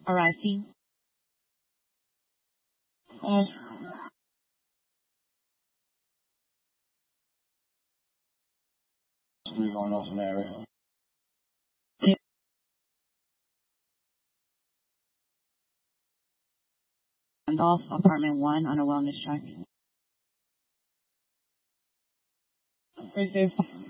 Arriving. We're going off an area. Randolph, apartment 1 on a wellness check. Right there.